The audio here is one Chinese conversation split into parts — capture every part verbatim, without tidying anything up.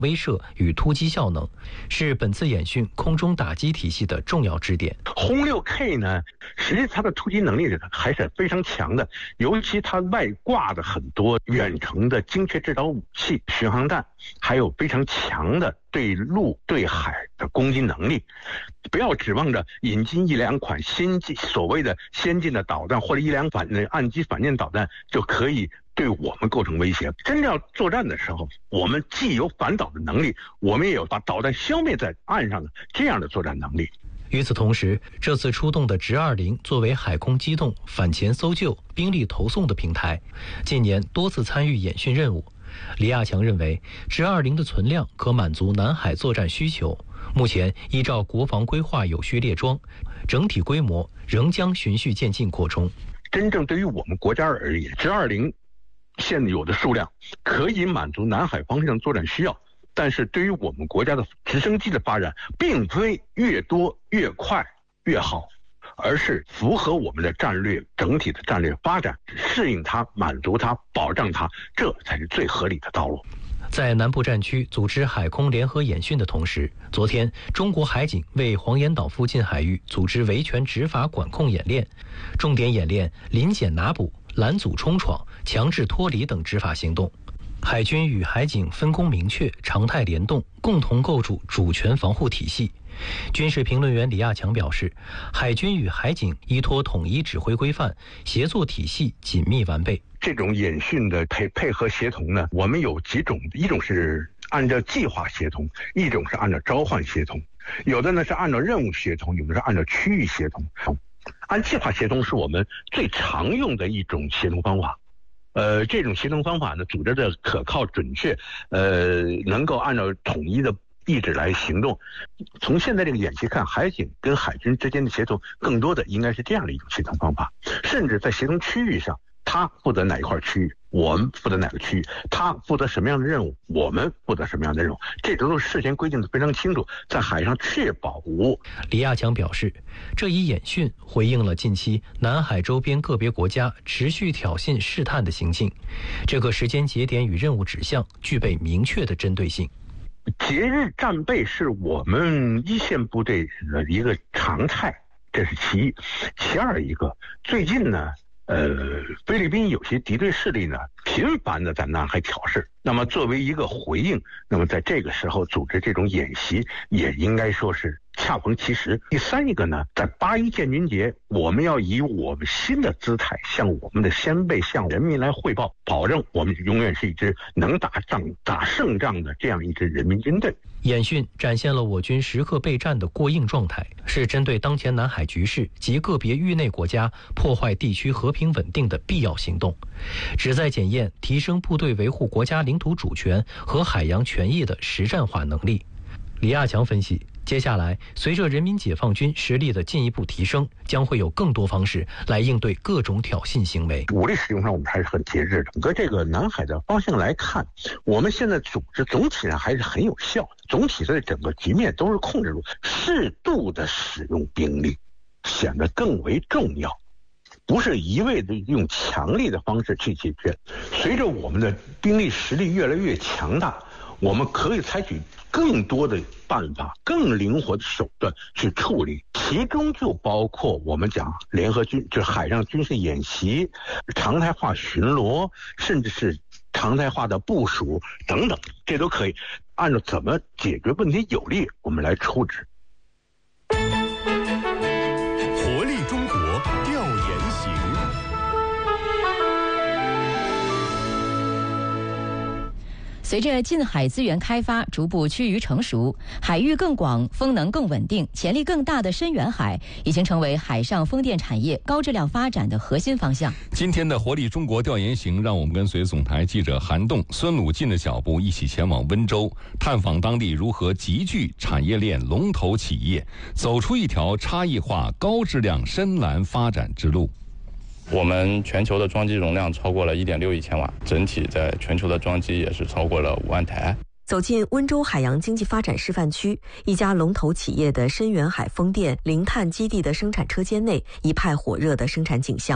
威慑与突击效能，是本次演训空中打击体系的重要支点。 轰 六 K 呢，实际它的突击能力还是非常强的，尤其它外挂的很多远程的精确制导武器、巡航弹，还有非常强的对陆对海的攻击能力。不要指望着引进一两款先进所谓的先进的导弹或者一两反岸基反舰导弹就可以对我们构成威胁。真正要作战的时候，我们既有反导的能力，我们也有把导弹消灭在岸上的这样的作战能力。 与此同时，这次出动的直二零作为海空机动、反潜搜救、兵力投送的平台，近年多次参与演训任务。李亚强认为，直二零的存量可满足南海作战需求，目前依照国防规划有序列装，整体规模仍将循序渐进扩充。 真正对于我们国家而言，直二零现有的数量可以满足南海方向作战需要，但是对于我们国家的直升机的发展，并非越多越快越好，而是符合我们的战略整体的战略发展，适应它、满足它、保障它，这才是最合理的道路。 在南部战区组织海空联合演训的同时，昨天中国海警为黄岩岛附近海域组织维权执法管控演练，重点演练临检拿捕、拦阻冲闯、强制脱离等执法行动。海军与海警分工明确，常态联动，共同构筑主权防护体系。军事评论员李亚强表示，海军与海警依托统一指挥规范，协作体系紧密完备。 这种演训的配配合协同呢，我们有几种，一种是按照计划协同，一种是按照召唤协同，有的呢是按照任务协同，有的是按照区域协同。按计划协同是我们最常用的一种协同方法。呃，这种协同方法呢，组织的可靠准确，呃，能够按照统一的意志来行动。从现在这个演习看，海警跟海军之间的协同，更多的应该是这样的一种协同方法。甚至在协同区域上，他负责哪一块区域，我们负责哪个区域，他负责什么样的任务，我们负责什么样的任务，这都是事先规定的非常清楚，在海上确保无误。 李亚强表示，这一演训回应了近期南海周边个别国家持续挑衅试探的行径，这个时间节点与任务指向具备明确的针对性。 节日战备是我们一线部队的一个常态，这是其一。其二一个，最近呢呃，菲律宾有些敌对势力呢，频繁的在南海挑事。那么作为一个回应，那么在这个时候组织这种演习，也应该说是恰逢其时。第三一个呢，在八一建军节，我们要以我们新的姿态，向我们的先辈、向人民来汇报，保证我们永远是一支能打仗、打胜仗的这样一支人民军队。 演训展现了我军时刻备战的过硬状态，是针对当前南海局势及个别域内国家破坏地区和平稳定的必要行动，旨在检验提升部队维护国家领土主权和海洋权益的实战化能力。李亚强分析，接下来随着人民解放军实力的进一步提升，将会有更多方式来应对各种挑衅行为。 武力使用上我们还是很节制的。整个这个南海的方向来看，我们现在组织总体上还是很有效的，总体的整个局面都是控制住，适度的使用兵力显得更为重要，不是一味的用强力的方式去解决。随着我们的兵力实力越来越强大，我们可以采取更多的办法、更灵活的手段去处理，其中就包括我们讲联合军，就是海上军事演习、常态化巡逻，甚至是常态化的部署等等，这都可以按照怎么解决问题有利，我们来处置。 活力中国调研行。 随着近海资源开发逐步趋于成熟，海域更广、风能更稳定、潜力更大的深远海已经成为海上风电产业高质量发展的核心方向。 今天的活力中国调研行，让我们跟随总台记者韩栋、孙鲁进的脚步，一起前往温州，探访当地如何集聚产业链龙头企业，走出一条差异化、高质量深蓝发展之路。 我们全球的装机容量超过了 一点六亿千瓦，整体在全球的装机也是超过了五万台。 走进温州海洋经济发展示范区，一家龙头企业的深远海风电零碳基地的生产车间内，一派火热的生产景象。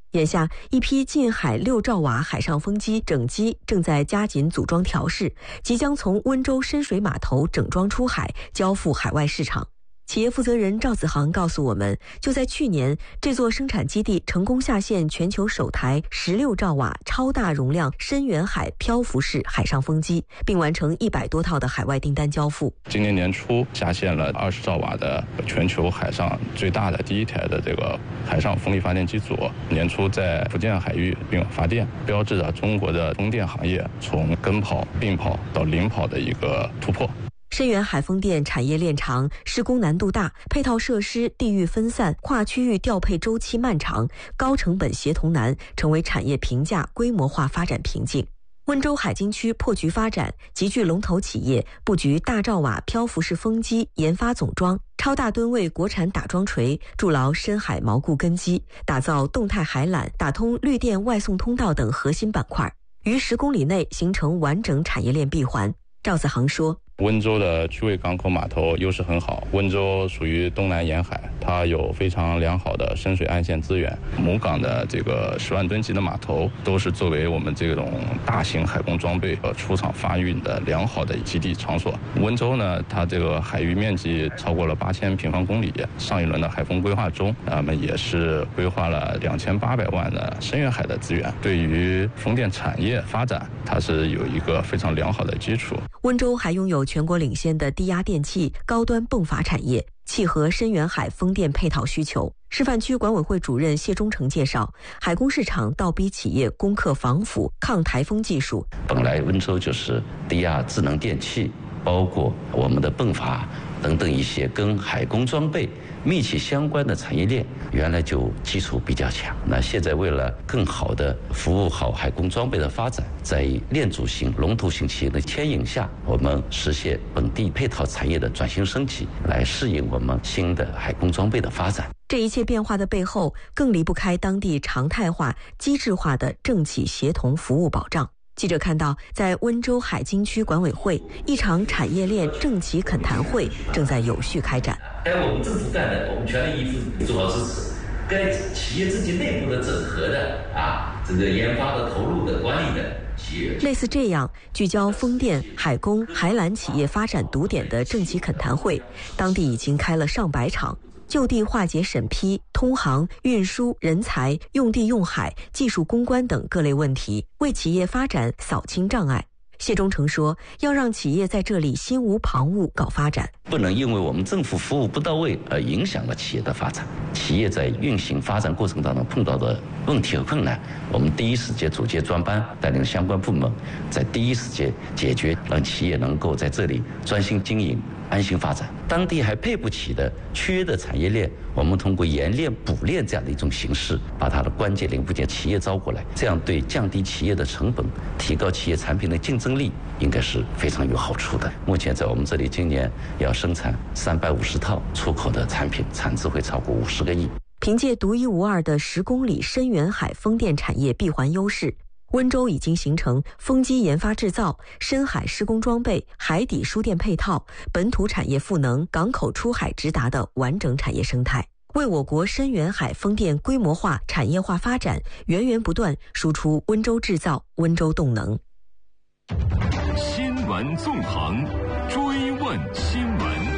眼下，一批近海六兆瓦海上风机整机正在加紧组装调试，即将从温州深水码头整装出海，交付海外市场。企业负责人赵子航告诉我们，就在去年，这座生产基地成功下线全球首台十六兆瓦超大容量深远海漂浮式海上风机，并完成一百多套的海外订单交付。 今年年初下线了二十兆瓦的全球海上最大的第一台的这个海上风力发电机组，年初在福建海域并发电，标志着中国的风电行业从跟跑、并跑到领跑的一个突破。 深远海风电产业链长，施工难度大，配套设施地域分散，跨区域调配周期漫长，高成本协同难，成为产业平价规模化发展瓶颈。温州海津区破局发展，集聚龙头企业，布局大兆瓦漂浮式风机研发总装、超大吨位国产打桩锤，筑牢深海锚固根基，打造动态海缆、打通绿电外送通道等核心板块，于十公里内形成完整产业链闭环。赵子航说， 温州的区位港口码头优势很好，温州属于东南沿海，它有非常良好的深水岸线资源，母港的这个十万吨级的码头都是作为我们这种大型海工装备和出厂发运的良好的基地场所。温州呢，它这个海域面积超过了八千平方公里，上一轮的海风规划中，我们也是规划了两千八百万的深远海的资源，对于风电产业发展，它是有一个非常良好的基础。 温州还拥有全国领先的低压电器、高端泵阀产业，契合深远海风电配套需求。示范区管委会主任谢忠诚介绍，海工市场倒逼企业攻克防腐、抗台风技术。 本来温州就是低压智能电器，包括我们的泵阀等等一些跟海工装备密切相关的产业链，原来就基础比较强。那现在为了更好的服务好海工装备的发展，在链主型、龙头型企业的牵引下，我们实现本地配套产业的转型升级，来适应我们新的海工装备的发展。 这一切变化的背后，更离不开当地常态化、机制化的政企协同服务保障。记者看到，在温州海津区管委会，一场产业链政企恳谈会正在有序开展。 该我们政府干的，我们全力以赴做好支持；该企业自己内部的整合的啊，这个研发的、投入的、管理的企业， 类似这样聚焦风电、海工、海缆企业发展堵点的政企恳谈会，当地已经开了上百场。就地化解审批、通航、运输、人才、用地用海、技术攻关等各类问题，为企业发展扫清障碍。谢忠诚说，要让企业在这里心无旁骛搞发展， 不能因为我们政府服务不到位而影响了企业的发展。企业在运行发展过程当中碰到的问题和困难，我们第一时间组建专班，带领相关部门在第一时间解决，让企业能够在这里专心经营、安心发展。当地还配不起的缺的产业链，我们通过研链补链这样的一种形式，把它的关键零部件企业招过来，这样对降低企业的成本、提高企业产品的竞争力，应该是非常有好处的。目前在我们这里，今年要生产三百五十套出口的产品，产值会超过五十个亿。 凭借独一无二的十公里深远海风电产业闭环优势，温州已经形成风机研发制造、深海施工装备、海底输电配套、本土产业赋能、港口出海直达的完整产业生态，为我国深远海风电规模化、产业化发展源源不断输出温州制造、温州动能。 新闻纵横，追问新闻。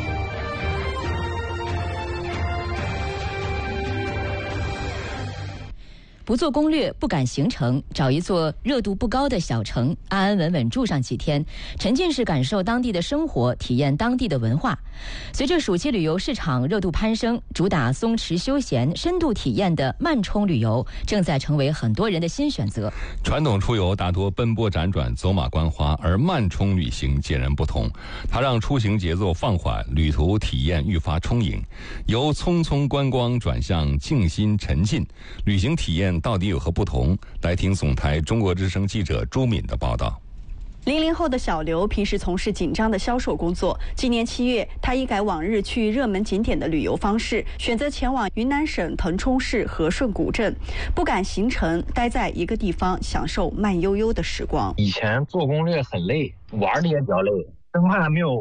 不做攻略，不赶行程，找一座热度不高的小城，安安稳稳住上几天，沉浸式感受当地的生活，体验当地的文化。随着暑期旅游市场热度攀升，主打松弛休闲、深度体验的慢冲旅游正在成为很多人的新选择。 传统出游大多奔波辗转、走马观花，而慢冲旅行截然不同，它让出行节奏放缓，旅途体验愈发充盈，由匆匆观光转向静心沉浸，旅行体验到底有何不同？来听总台中国之声记者朱敏的报道。 零零后的小刘平时从事紧张的销售工作，今年七月，他一改往日去热门景点的旅游方式，选择前往云南省腾冲市和顺古镇，不赶行程，待在一个地方享受慢悠悠的时光。 以前做攻略很累，玩的也比较累，生怕没有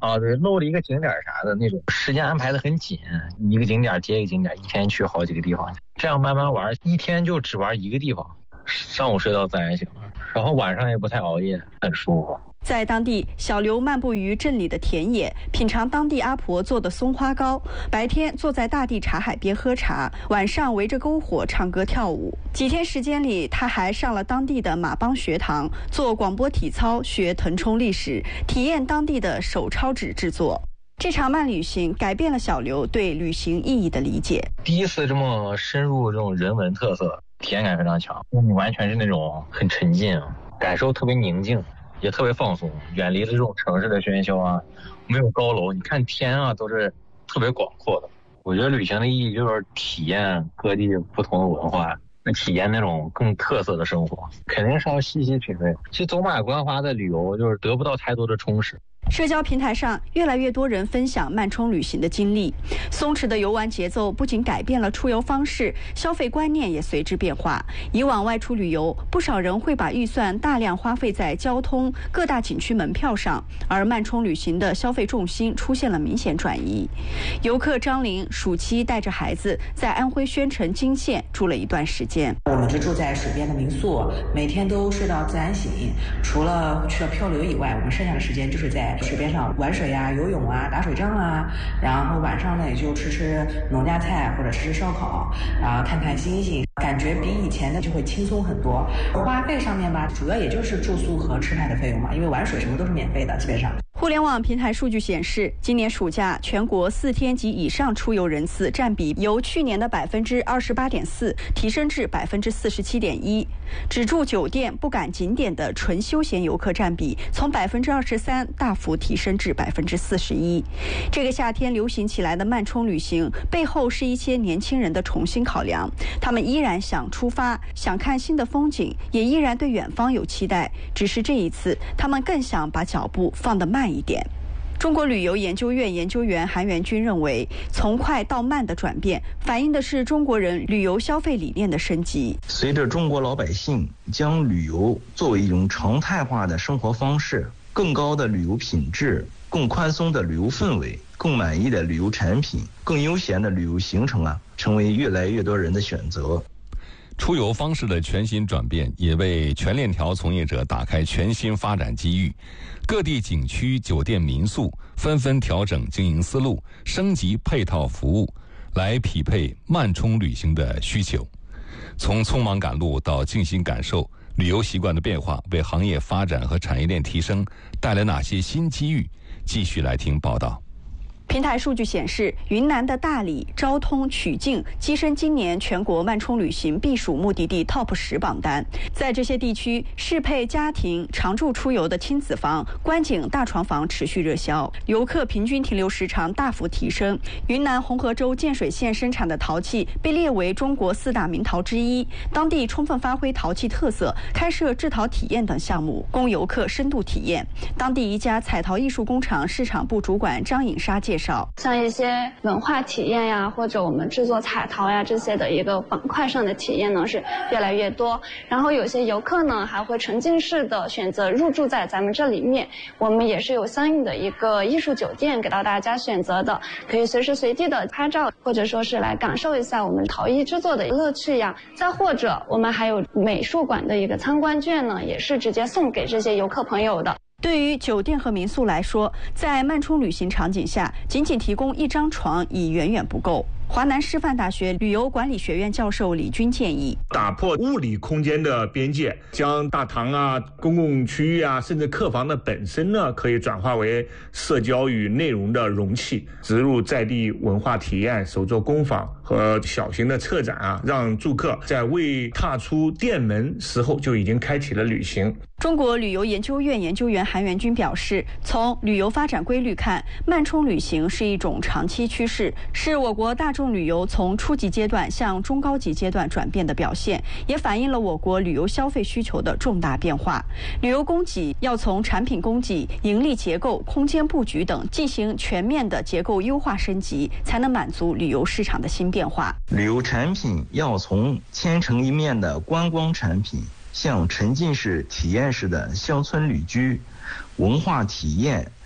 啊，就是漏了一个景点啥的那种，时间安排的很紧，一个景点接一个景点，一天去好几个地方，这样慢慢玩，一天就只玩一个地方，上午睡到自然醒了，然后晚上也不太熬夜，很舒服。 在当地，小刘漫步于镇里的田野，品尝当地阿婆做的松花糕。白天坐在大地茶海边喝茶，晚上围着篝火唱歌跳舞。几天时间里，他还上了当地的马帮学堂，做广播体操，学腾冲历史，体验当地的手抄纸制作。这场慢旅行改变了小刘对旅行意义的理解。 第一次这么深入这种人文特色，体验感非常强，你完全是那种很沉浸，感受特别宁静。也特别放松，远离了这种城市的喧嚣啊，没有高楼，你看天啊都是特别广阔的。我觉得旅行的意义就是体验各地不同的文化，体验那种更特色的生活，肯定是要细细品味。其实走马观花的旅游就是得不到太多的充实。 社交平台上，越来越多人分享慢冲旅行的经历。松弛的游玩节奏不仅改变了出游方式，消费观念也随之变化。以往外出旅游，不少人会把预算大量花费在交通、各大景区门票上，而慢冲旅行的消费重心出现了明显转移。游客张玲暑期带着孩子在安徽宣城金县住了一段时间。 我们是住在水边的民宿，每天都睡到自然醒，除了去了漂流以外，我们剩下的时间就是在水边上玩水啊、游泳啊、打水仗啊，然后晚上呢也就吃吃农家菜或者吃吃烧烤，然后看看星星，感觉比以前的就会轻松很多。花费上面吧，主要也就是住宿和吃饭的费用嘛，因为玩水什么都是免费的，基本上。 互联网平台数据显示，今年暑假全国四天及以上出游人次占比由去年的百分之二十八点四提升至百分之四十七点一，只住酒店不赶景点的纯休闲游客占比从百分之二十三大幅提升至百分之四十一。这个夏天流行起来的慢冲旅行背后是一些年轻人的重新考量，他们依然想出发，想看新的风景，也依然对远方有期待，只是这一次他们更想把脚步放得慢一点。中国旅游研究院研究员韩元军认为，从快到慢的转变反映的是中国人旅游消费理念的升级。 随着中国老百姓将旅游作为一种常态化的生活方式，更高的旅游品质、更宽松的旅游氛围、更满意的旅游产品、更悠闲的旅游行程啊，成为越来越多人的选择。 出游方式的全新转变，也为全链条从业者打开全新发展机遇。各地景区、酒店、民宿纷纷调整经营思路，升级配套服务，来匹配慢冲旅行的需求。从匆忙赶路到静心感受，旅游习惯的变化为行业发展和产业链提升带来哪些新机遇？继续来听报道。 平台数据显示，云南的大理、昭通、曲靖跻身今年全国慢冲旅行避暑目的地 Top 十榜单。在这些地区，适配家庭常住出游的亲子房、观景大床房持续热销，游客平均停留时长大幅提升。云南红河州建水县生产的陶器被列为中国四大名陶之一，当地充分发挥陶器特色，开设制陶体验等项目，供游客深度体验。当地一家彩陶艺术工厂市场部主管张颖莎介绍， 像一些文化体验呀，或者我们制作彩陶呀这些的一个板块上的体验呢是越来越多。然后有些游客呢还会沉浸式的选择入住在咱们这里面，我们也是有相应的一个艺术酒店给到大家选择的，可以随时随地的拍照，或者说是来感受一下我们陶艺制作的乐趣呀。再或者我们还有美术馆的一个参观券呢，也是直接送给这些游客朋友的。 对于酒店和民宿来说，在慢冲旅行场景下，仅仅提供一张床已远远不够。华南师范大学旅游管理学院教授李军建议， 打破物理空间的边界，将大堂啊、公共区域啊，甚至客房的本身呢，可以转化为社交与内容的容器，植入在地文化体验、手作工坊和小型的策展啊，让住客在未踏出店门时候就已经开启了旅行。 中国旅游研究院研究员韩元军表示，从旅游发展规律看，慢冲旅行是一种长期趋势，是我国大众旅游从初级阶段向中高级阶段转变的表现，也反映了我国旅游消费需求的重大变化。旅游供给要从产品供给、盈利结构、空间布局等进行全面的结构优化升级，才能满足旅游市场的新变化。 旅游产品要从千城一面的观光产品，向沉浸式体验式的乡村旅居、文化体验、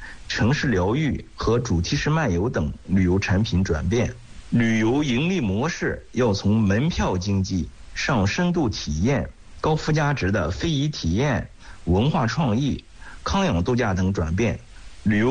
城市疗愈和主题式漫游等旅游产品转变。旅游盈利模式要从门票经济上深度体验、高附加值的非遗体验、文化创意、康养度假等转变，